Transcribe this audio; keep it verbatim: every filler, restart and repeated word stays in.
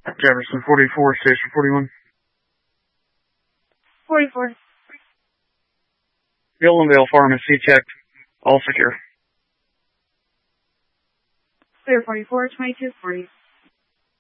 Jefferson forty-four, Station forty-one. forty-four. Gillendale Pharmacy checked. All secure. Clear forty-four, twenty-two forty.